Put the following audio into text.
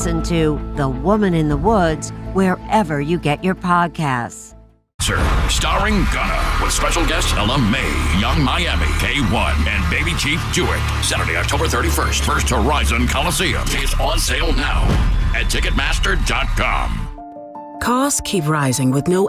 listen to The Woman in the Woods wherever you get your podcasts. Starring Gunna with special guest Ella May, Young Miami, K1, and Baby Chief Jewett. Saturday, October 31st, First Horizon Coliseum. Tickets on sale now at Ticketmaster.com. Costs keep rising with no